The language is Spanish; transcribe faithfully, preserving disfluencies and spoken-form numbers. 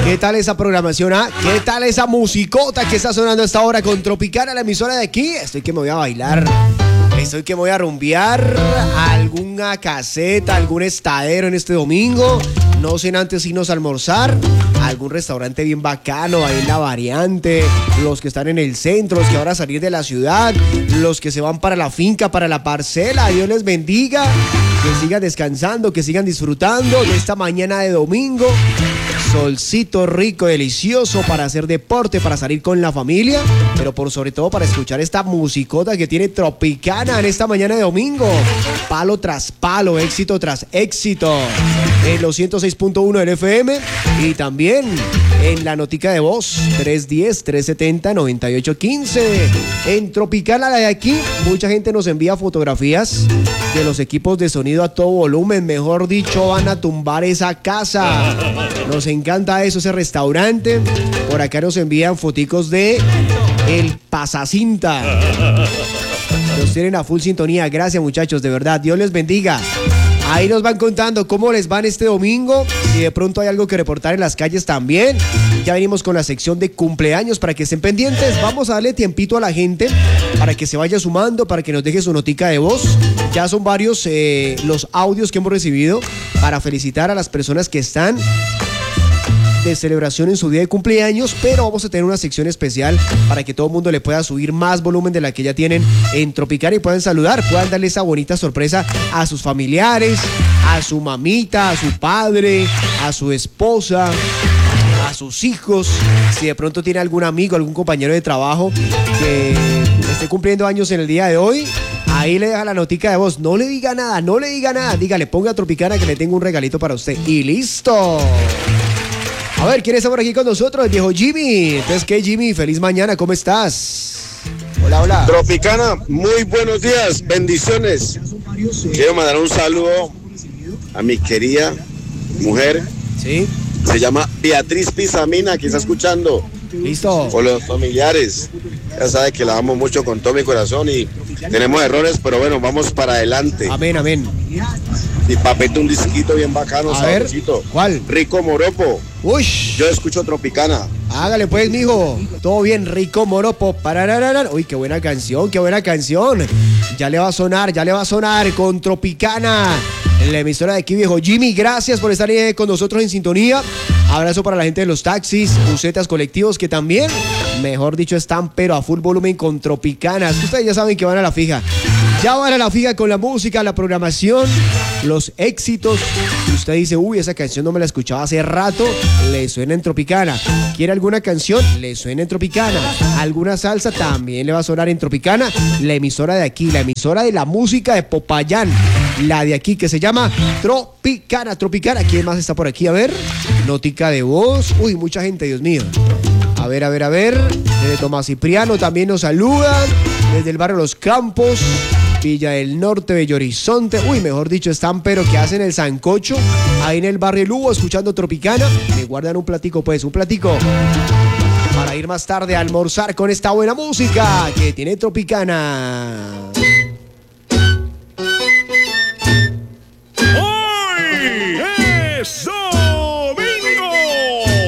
¿Qué tal esa programación? ¿Ah? ¿Qué tal esa musicota que está sonando a esta hora con Tropicana, la emisora de aquí? Estoy que me voy a bailar. Estoy que me voy a rumbear alguna caseta, algún estadero en este domingo. No sin antes irnos a almorzar a algún restaurante bien bacano ahí en La Variante. Los que están en el centro, los que van a salir de la ciudad, los que se van para la finca, para la parcela. Dios les bendiga. Que sigan descansando, que sigan disfrutando de esta mañana de domingo. Solcito rico, delicioso para hacer deporte, para salir con la familia, pero por sobre todo para escuchar esta musicota que tiene Tropicana en esta mañana de domingo. Palo tras palo, éxito tras éxito. En los ciento seis punto uno del F M y también en la notica de voz tres diez, trescientos setenta, noventa y ocho quince. En Tropicana, la de aquí, mucha gente nos envía fotografías de los equipos de sonido a todo volumen. Mejor dicho, van a tumbar esa casa. Nos encanta eso, ese restaurante. Por acá nos envían foticos de el Pasacinta. Nos tienen a full sintonía. Gracias, muchachos, de verdad. Dios les bendiga. Ahí nos van contando cómo les van este domingo. Si de pronto hay algo que reportar en las calles también. Ya venimos con la sección de cumpleaños para que estén pendientes. Vamos a darle tiempito a la gente para que se vaya sumando, para que nos deje su notica de voz. Ya son varios eh, los audios que hemos recibido para felicitar a las personas que están de celebración en su día de cumpleaños, pero vamos a tener una sección especial para que todo el mundo le pueda subir más volumen de la que ya tienen en Tropicana y puedan saludar, puedan darle esa bonita sorpresa a sus familiares, a su mamita, a su padre, a su esposa, a sus hijos. Si de pronto tiene algún amigo, algún compañero de trabajo que esté cumpliendo años en el día de hoy, ahí le deja la notica de voz. No le diga nada, no le diga nada. Dígale, ponga Tropicana que le tengo un regalito para usted. Y listo. A ver, ¿quién está por aquí con nosotros? El viejo Jimmy. Entonces, ¿qué, Jimmy? Feliz mañana, ¿cómo estás? Hola, hola. Tropicana, muy buenos días, bendiciones. Quiero mandar un saludo a mi querida mujer. Sí. Se llama Beatriz Pizamina, que está escuchando. Listo. Con los familiares. Ya sabe que la amo mucho con todo mi corazón y tenemos errores, pero bueno, vamos para adelante. Amén, amén. Y papete un disquito bien bacano, a ver, sabrosito. ¿cuál? Rico Moropo. Uy. Yo escucho Tropicana. Hágale pues, mijo. Todo bien, Rico Moropo. Pararararar. Uy, qué buena canción, qué buena canción. Ya le va a sonar, ya le va a sonar con Tropicana. En la emisora de aquí, viejo Jimmy, gracias por estar con nosotros en sintonía. Abrazo para la gente de los taxis, busetas, colectivos que también, mejor dicho, están pero a full volumen con Tropicana. Ustedes ya saben que van a la fija. Ya van a la fija con la música, la programación, los éxitos. Usted dice, uy, esa canción no me la escuchaba hace rato, le suena en Tropicana. ¿Quiere alguna canción? Le suena en Tropicana. ¿Alguna salsa? También le va a sonar en Tropicana. La emisora de aquí, la emisora de la música de Popayán. La de aquí que se llama Tropicana, Tropicana. ¿Quién más está por aquí? A ver, notica de voz. Uy, mucha gente, Dios mío. A ver, a ver, a ver. Desde Tomás Cipriano también nos saludan. Desde el barrio Los Campos, Villa del Norte, Bello Horizonte. Uy, mejor dicho, están pero que hacen el sancocho. Ahí en el barrio Lugo, escuchando Tropicana. Me guardan un platico, pues, un platico. Para ir más tarde a almorzar con esta buena música que tiene Tropicana.